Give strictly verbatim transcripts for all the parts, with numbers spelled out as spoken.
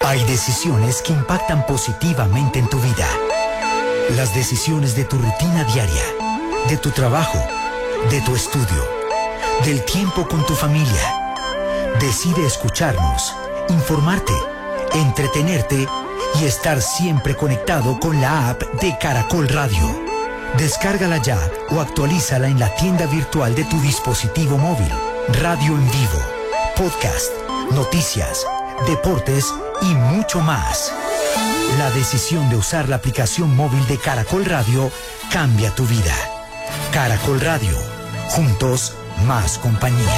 Hay decisiones que impactan positivamente en tu vida. Las decisiones de tu rutina diaria, de tu trabajo, de tu estudio, del tiempo con tu familia. Decide escucharnos, informarte, entretenerte y estar siempre conectado con la app de Caracol Radio. Descárgala ya o actualízala en la tienda virtual de tu dispositivo móvil. Radio en vivo, podcast, noticias, deportes y mucho más. La decisión de usar la aplicación móvil de Caracol Radio cambia tu vida. Caracol Radio, juntos, más compañía.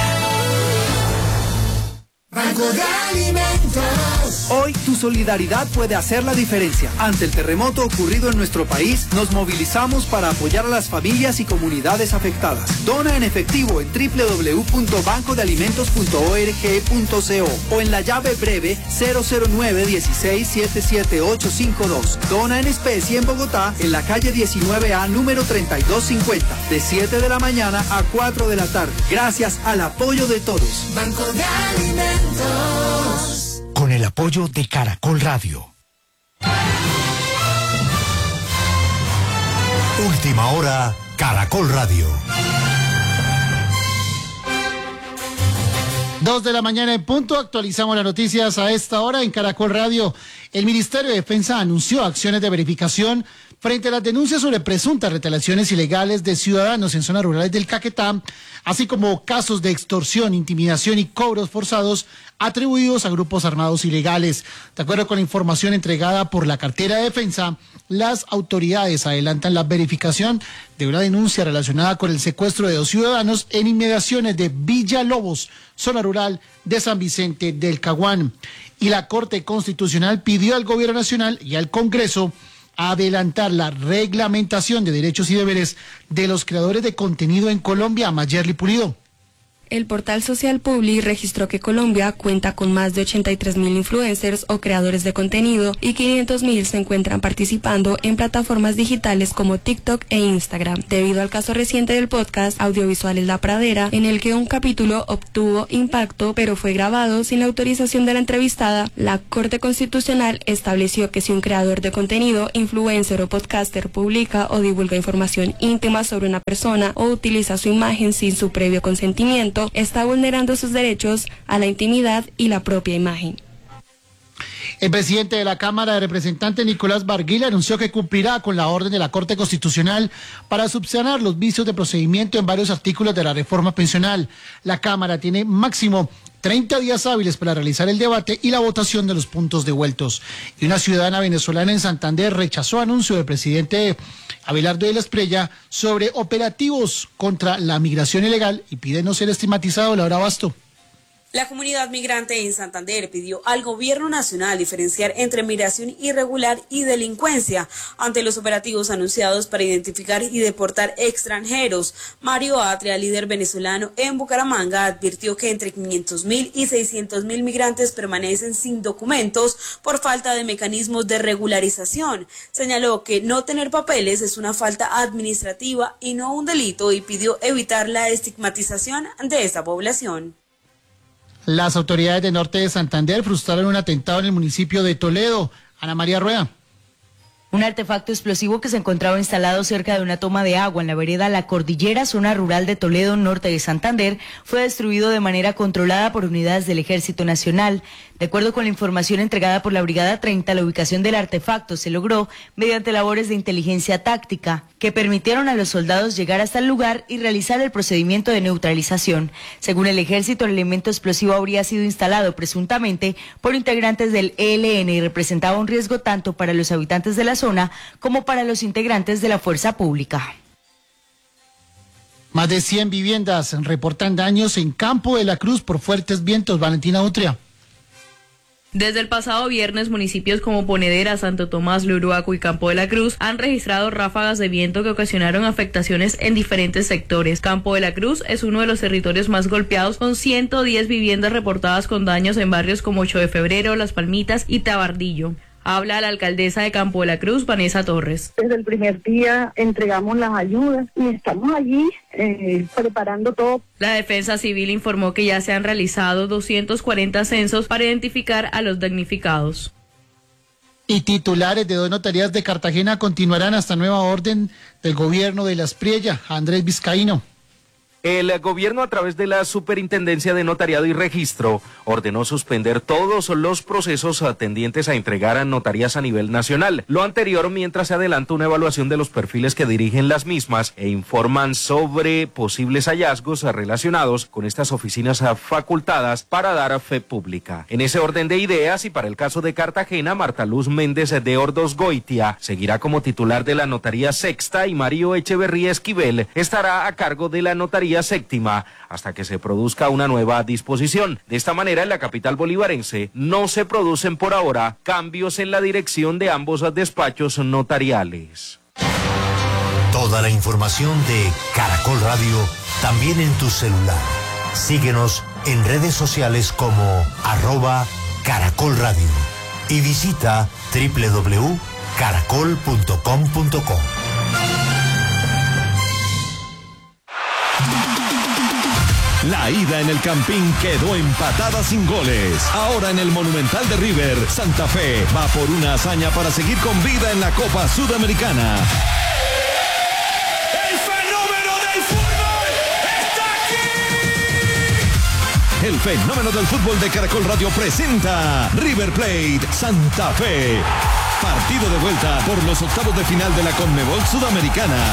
Banco de Alimentos. Hoy tu solidaridad puede hacer la diferencia. Ante el terremoto ocurrido en nuestro país, nos movilizamos para apoyar a las familias y comunidades afectadas. Dona en efectivo en doble u doble u doble u punto banco de alimentos punto org punto co o en la llave breve cero cero nueve uno seis siete siete ocho cinco dos. Dona en especie en Bogotá, en la calle diecinueve A, número treinta y dos cincuenta, de siete de la mañana a cuatro de la tarde. Gracias al apoyo de todos. Banco de Alimentos. Con el apoyo de Caracol Radio. Última hora, Caracol Radio. Dos de la mañana en punto, actualizamos las noticias a esta hora en Caracol Radio. El Ministerio de Defensa anunció acciones de verificación frente a las denuncias sobre presuntas retaliaciones ilegales de ciudadanos en zonas rurales del Caquetá, así como casos de extorsión, intimidación y cobros forzados atribuidos a grupos armados ilegales. De acuerdo con la información entregada por la cartera de defensa, las autoridades adelantan la verificación de una denuncia relacionada con el secuestro de dos ciudadanos en inmediaciones de Villalobos, zona rural de San Vicente del Caguán. Y la Corte Constitucional pidió al Gobierno Nacional y al Congreso adelantar la reglamentación de derechos y deberes de los creadores de contenido en Colombia. Mayerly Pulido. El portal social Publi registró que Colombia cuenta con más de ochenta y tres mil influencers o creadores de contenido y quinientos mil se encuentran participando en plataformas digitales como TikTok e Instagram. Debido al caso reciente del podcast Audiovisuales La Pradera, en el que un capítulo obtuvo impacto pero fue grabado sin la autorización de la entrevistada, la Corte Constitucional estableció que si un creador de contenido, influencer o podcaster publica o divulga información íntima sobre una persona o utiliza su imagen sin su previo consentimiento, está vulnerando sus derechos a la intimidad y la propia imagen. El presidente de la Cámara de Representantes, Nicolás Barguil, anunció que cumplirá con la orden de la Corte Constitucional para subsanar los vicios de procedimiento en varios artículos de la reforma pensional. La Cámara tiene máximo treinta días hábiles para realizar el debate y la votación de los puntos devueltos. Y una ciudadana venezolana en Santander rechazó anuncio del presidente Abelardo de la Espriella sobre operativos contra la migración ilegal y pide no ser estigmatizado. Laura Basto. La comunidad migrante en Santander pidió al gobierno nacional diferenciar entre migración irregular y delincuencia ante los operativos anunciados para identificar y deportar extranjeros. Mario Atria, líder venezolano en Bucaramanga, advirtió que entre quinientos mil y seiscientos mil migrantes permanecen sin documentos por falta de mecanismos de regularización. Señaló que no tener papeles es una falta administrativa y no un delito y pidió evitar la estigmatización de esta población. Las autoridades del norte de Santander frustraron un atentado en el municipio de Toledo. Ana María Rueda. Un artefacto explosivo que se encontraba instalado cerca de una toma de agua en la vereda La Cordillera, zona rural de Toledo, norte de Santander, fue destruido de manera controlada por unidades del Ejército Nacional. De acuerdo con la información entregada por la Brigada treinta, la ubicación del artefacto se logró mediante labores de inteligencia táctica, que permitieron a los soldados llegar hasta el lugar y realizar el procedimiento de neutralización. Según el Ejército, el elemento explosivo habría sido instalado presuntamente por integrantes del E L N y representaba un riesgo tanto para los habitantes de la zona como para los integrantes de la fuerza pública. Más de cien viviendas reportan daños en Campo de la Cruz por fuertes vientos. Valentina Utria. Desde el pasado viernes, municipios como Ponedera, Santo Tomás, Luruaco y Campo de la Cruz han registrado ráfagas de viento que ocasionaron afectaciones en diferentes sectores. Campo de la Cruz es uno de los territorios más golpeados, con ciento diez viviendas reportadas con daños en barrios como ocho de febrero, Las Palmitas y Tabardillo. Habla la alcaldesa de Campo de la Cruz, Vanessa Torres. Desde el primer día entregamos las ayudas y estamos allí eh, preparando todo. La Defensa Civil informó que ya se han realizado doscientos cuarenta censos para identificar a los damnificados. Y titulares de dos notarías de Cartagena continuarán hasta nueva orden del gobierno de Las Priella. Andrés Vizcaíno. El gobierno, a través de la Superintendencia de Notariado y Registro, ordenó suspender todos los procesos tendientes a entregar a notarías a nivel nacional. Lo anterior mientras se adelanta una evaluación de los perfiles que dirigen las mismas e informan sobre posibles hallazgos relacionados con estas oficinas facultadas para dar fe pública. En ese orden de ideas, y para el caso de Cartagena, Marta Luz Méndez de Ordosgoitia seguirá como titular de la Notaría Sexta y Mario Echeverría Esquivel estará a cargo de la Notaría Séptima hasta que se produzca una nueva disposición. De esta manera, en la capital bolivarense no se producen por ahora cambios en la dirección de ambos despachos notariales. Toda la información de Caracol Radio también en tu celular. Síguenos en redes sociales como arroba Caracol Radio y visita doble u doble u doble u punto caracol punto com punto co. La ida en el Campín quedó empatada sin goles. Ahora en el Monumental de River, Santa Fe va por una hazaña para seguir con vida en la Copa Sudamericana. ¡El fenómeno del fútbol está aquí! El fenómeno del fútbol de Caracol Radio presenta River Plate Santa Fe. Partido de vuelta por los octavos de final de la Conmebol Sudamericana.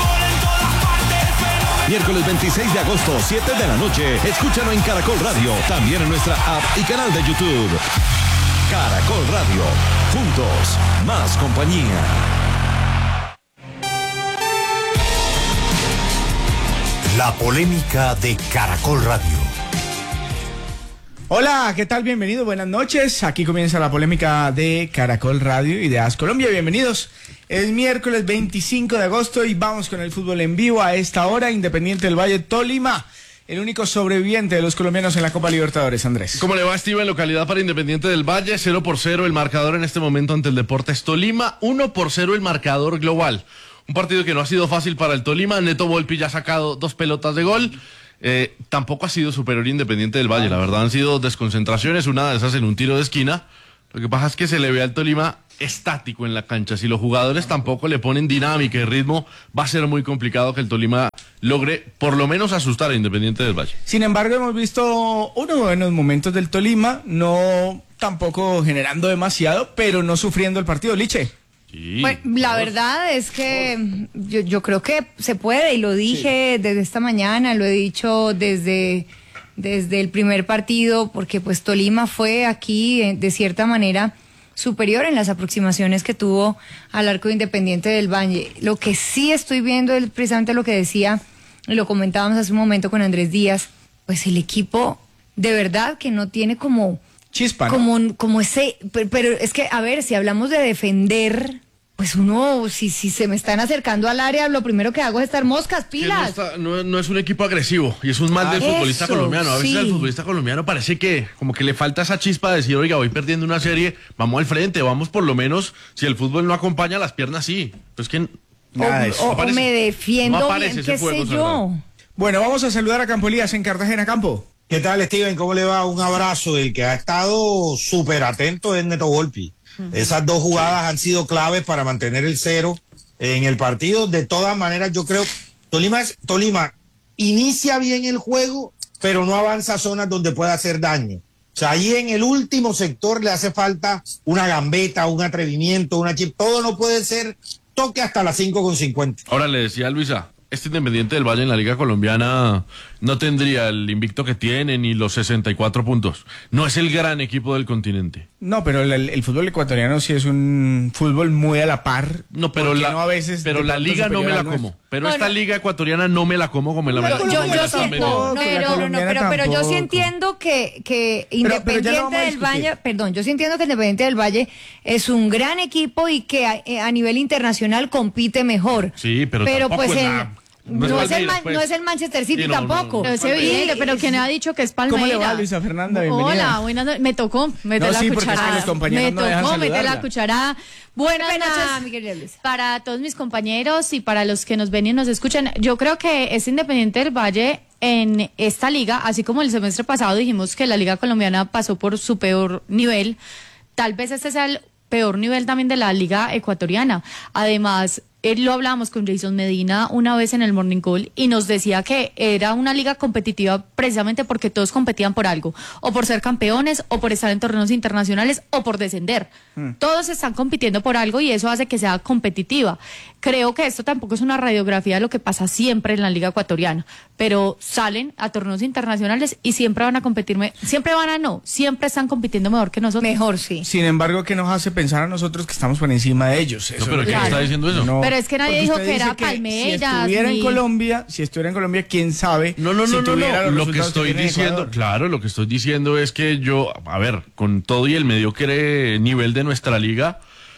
Miércoles veintiséis de agosto, siete de la noche. Escúchalo en Caracol Radio, también en nuestra app y canal de YouTube. Caracol Radio, juntos, más compañía. La polémica de Caracol Radio. Hola, ¿qué tal? Bienvenido, buenas noches. Aquí comienza la polémica de Caracol Radio y de A S Colombia. Bienvenidos. Es miércoles veinticinco de agosto y vamos con el fútbol en vivo a esta hora. Independiente del Valle, Tolima, el único sobreviviente de los colombianos en la Copa Libertadores, Andrés. ¿Cómo le va, Steven? Localidad para Independiente del Valle, cero por cero el marcador en este momento ante el Deportes Tolima, uno por cero el marcador global. Un partido que no ha sido fácil para el Tolima. Neto Volpi ya ha sacado dos pelotas de gol. Eh, tampoco ha sido superior Independiente del Valle, la verdad han sido desconcentraciones, una de esas en un tiro de esquina. Lo que pasa es que se le ve al Tolima estático en la cancha. Si los jugadores tampoco le ponen dinámica y ritmo, va a ser muy complicado que el Tolima logre por lo menos asustar a Independiente del Valle. Sin embargo, hemos visto unos buenos momentos del Tolima, no tampoco generando demasiado, pero no sufriendo el partido. Liche. Sí, bueno, la verdad es que yo, yo creo que se puede, y lo dije sí. desde esta mañana, lo he dicho desde, desde el primer partido, porque pues Tolima fue aquí de cierta manera superior en las aproximaciones que tuvo al arco Independiente del Valle. Lo que sí estoy viendo es precisamente lo que decía, y lo comentábamos hace un momento con Andrés Díaz, pues el equipo de verdad que no tiene como... Chispa, ¿no? Como, como ese, pero, pero es que, a ver, si hablamos de defender, pues uno, si, si se me están acercando al área, lo primero que hago es estar moscas, pilas. No, está, no, no es un equipo agresivo, y es un mal ah, del eso, futbolista colombiano. A veces sí. Al futbolista colombiano parece que como que le falta esa chispa de decir, oiga, voy perdiendo una serie, vamos al frente, vamos por lo menos, si el fútbol no acompaña las piernas, sí. Pues que nada o, o, no o me defiendo no bien, qué sé yo. Bueno, vamos a saludar a Campo Elías en Cartagena. Campo. ¿Qué tal, Steven? ¿Cómo le va? Un abrazo. El que ha estado súper atento es Neto Volpi. Uh-huh. Esas dos jugadas han sido claves para mantener el cero en el partido. De todas maneras, yo creo Tolima es, Tolima inicia bien el juego, pero no avanza a zonas donde pueda hacer daño. O sea, ahí en el último sector le hace falta una gambeta, un atrevimiento, una chip. Todo no puede ser toque hasta las cinco con cincuenta. Ahora le decía a Luisa, este Independiente del Valle en la Liga Colombiana no tendría el invicto que tiene ni los sesenta y cuatro puntos. No es el gran equipo del continente. No, pero el, el fútbol ecuatoriano sí es un fútbol muy a la par. No, pero la, no a veces pero la liga no me la como. Pero bueno, esta liga ecuatoriana no me la como como en la pero, yo, yo sí, no, pero, no, no, pero, pero yo sí entiendo que, que Independiente pero, pero no del Valle, perdón, yo sí entiendo que Independiente del Valle es un gran equipo y que a, a nivel internacional compite mejor. Sí, pero, pero tampoco pues es en, la... No, no, es el Man, pues. no es el Manchester City sí, no, tampoco. No, no, no. Pero es evidente, pero ¿quién ha dicho que es Palmeiras? ¿Cómo le va, Luisa Fernanda? Bienvenida. Hola, buenas noches. Me tocó meter no, la sí, cucharada. Es que los me no tocó meter la cucharada. Buenas noches, mi querida Luisa. Para todos mis compañeros y para los que nos ven y nos escuchan. Yo creo que es Independiente del Valle en esta liga, así como el semestre pasado dijimos que la liga colombiana pasó por su peor nivel. Tal vez este sea el peor nivel también de la liga ecuatoriana. Además, él lo hablamos con Jason Medina una vez en el Morning Call y nos decía que era una liga competitiva precisamente porque todos competían por algo, o por ser campeones, o por estar en torneos internacionales, o por descender. Mm. Todos están compitiendo por algo y eso hace que sea competitiva. Creo que esto tampoco es una radiografía de lo que pasa siempre en la liga ecuatoriana, pero salen a torneos internacionales y siempre van a competir, siempre van a no, siempre están compitiendo mejor que nosotros. Mejor, sí. Sin embargo, ¿qué nos hace pensar a nosotros que estamos por encima de ellos? Eso no, pero ¿quién está diciendo eso? No, pero es que nadie dijo que era Palmeiras. Si estuviera ni... en Colombia, si estuviera en Colombia, quién sabe. No, no, si no, no, no. Lo que estoy que diciendo, Ecuador. claro, lo que estoy diciendo es que yo, a ver, con todo y el mediocre nivel de nuestra liga,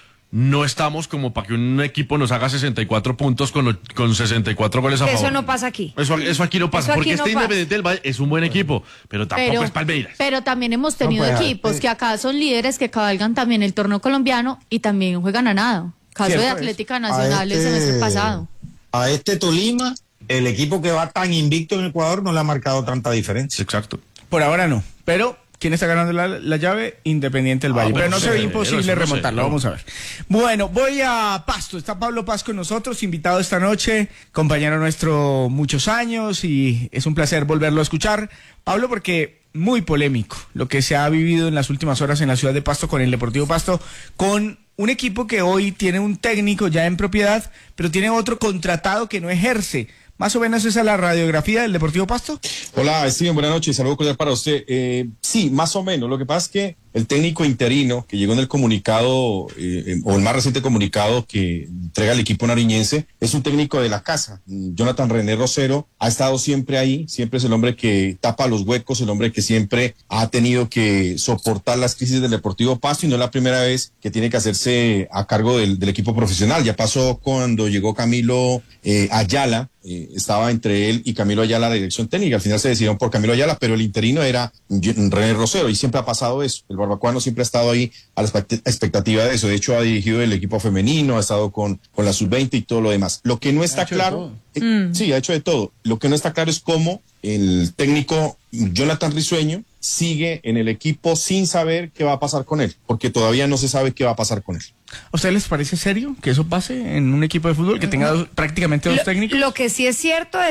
no estamos como para que un equipo nos haga sesenta y cuatro puntos con, con sesenta y cuatro goles a favor. Eso no pasa aquí. Eso, eso aquí no pasa, aquí porque no este pasa. Independiente del Valle es un buen equipo, pero tampoco pero, es Palmeiras. Pero también hemos tenido No, pues, equipos eh, que acá son líderes que cabalgan también el torneo colombiano y también juegan a nada. Caso Cierto de es. Atlética Nacional A el este- semestre pasado. A este Tolima, el equipo que va tan invicto en Ecuador no le ha marcado tanta diferencia. Exacto. Por ahora no. Pero, ¿quién está ganando la, la llave? Independiente del Valle. Ah, pero bueno, no sí, se ve pero imposible eso no sé, remontarlo. no. Vamos a ver. Bueno, voy a Pasto. Está Pablo Paz con nosotros, invitado esta noche, compañero nuestro muchos años, y es un placer volverlo a escuchar. Pablo, porque muy polémico lo que se ha vivido en las últimas horas en la ciudad de Pasto con el Deportivo Pasto, con un equipo que hoy tiene un técnico ya en propiedad, pero tiene otro contratado que no ejerce. Más o menos esa es la radiografía del Deportivo Pasto. Hola, Steven, buenas noches, saludos cordial para usted. Eh, sí, más o menos. Lo que pasa es que el técnico interino que llegó en el comunicado, eh, o el más reciente comunicado que entrega el equipo nariñense, es un técnico de la casa. Jonathan René Rosero ha estado siempre ahí, siempre es el hombre que tapa los huecos, el hombre que siempre ha tenido que soportar las crisis del Deportivo Pasto, y no es la primera vez que tiene que hacerse a cargo del, del equipo profesional. Ya pasó cuando llegó Camilo eh, Ayala. Eh, estaba entre él y Camilo Ayala la dirección técnica. Al final se decidieron por Camilo Ayala, pero el interino era René Rosero, y siempre ha pasado eso. El barbacoano siempre ha estado ahí a la expectativa de eso. De hecho, ha dirigido el equipo femenino, ha estado con, con la sub veinte y todo lo demás. Lo que no está claro, eh, mm. sí, ha hecho de todo. Lo que no está claro es cómo el técnico Jonathan Risueño sigue en el equipo sin saber qué va a pasar con él, porque todavía no se sabe qué va a pasar con él. ¿A ustedes les parece serio que eso pase en un equipo de fútbol, que tenga dos, prácticamente dos lo, técnicos? Lo que sí es cierto es